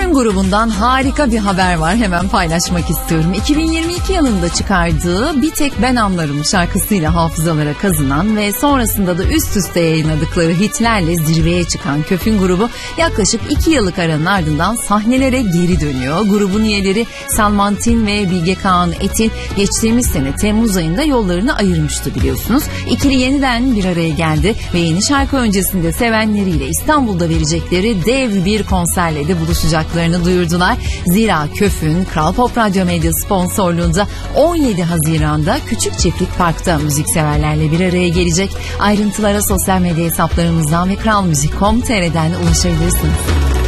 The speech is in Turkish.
Köfün grubundan harika bir haber var, hemen paylaşmak istiyorum. 2022 yılında çıkardığı Bir Tek Ben Anlarım şarkısıyla hafızalara kazınan ve sonrasında da üst üste yayınladıkları hitlerle zirveye çıkan Köfün grubu yaklaşık 2 yıllık aranın ardından sahnelere geri dönüyor. Grubun üyeleri Salman Tin ve Bilge Kağan Etin geçtiğimiz sene Temmuz ayında yollarını ayırmıştı biliyorsunuz. İkili yeniden bir araya geldi ve yeni şarkı öncesinde sevenleriyle İstanbul'da verecekleri dev bir konserle de buluşacaklarını duyurdular. Zira Köfün Kral Pop Radyo Medya sponsorluğunda 17 Haziran'da Küçük Çiftlik Park'ta müzikseverlerle bir araya gelecek. Ayrıntılara sosyal medya hesaplarımızdan ve kralmuzik.com.tr'den ulaşabilirsiniz.